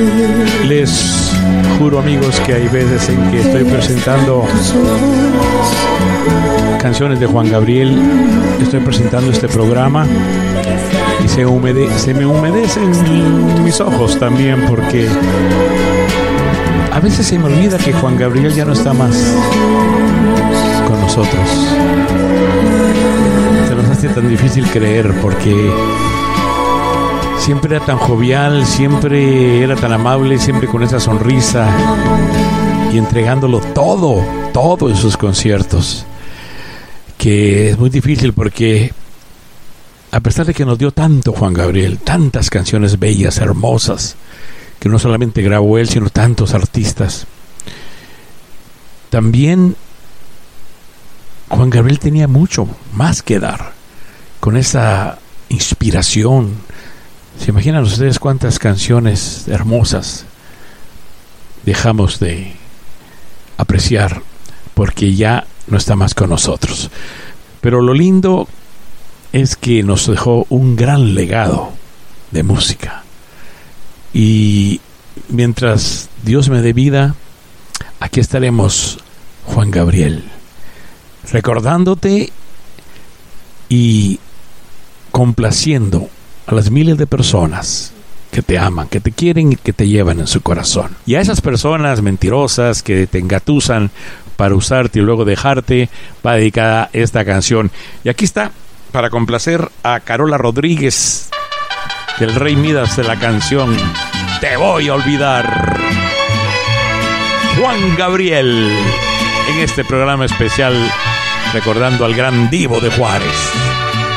Les juro, amigos, que hay veces en que estoy presentando canciones de Juan Gabriel, estoy presentando este programa y se me humedecen mis ojos también, porque a veces se me olvida que Juan Gabriel ya no está más con nosotros. Se nos hace tan difícil creer, porque siempre era tan jovial, siempre era tan amable, siempre con esa sonrisa y entregándolo todo en sus conciertos, que es muy difícil, porque a pesar de que nos dio tanto Juan Gabriel, tantas canciones bellas, hermosas, que no solamente grabó él, sino tantos artistas, también Juan Gabriel tenía mucho más que dar, con esa inspiración. ¿Se imaginan ustedes cuántas canciones hermosas dejamos de apreciar porque ya no está más con nosotros? Pero lo lindo es que nos dejó un gran legado de música. Y mientras Dios me dé vida, aquí estaremos, Juan Gabriel, recordándote y complaciendo a las miles de personas que te aman, que te quieren y que te llevan en su corazón. Y a esas personas mentirosas que te engatusan para usarte y luego dejarte, va dedicada esta canción. Y aquí está, para complacer a Carola Rodríguez, del Rey Midas, de la canción Te voy a olvidar. Juan Gabriel, en este programa especial recordando al gran divo de Juárez.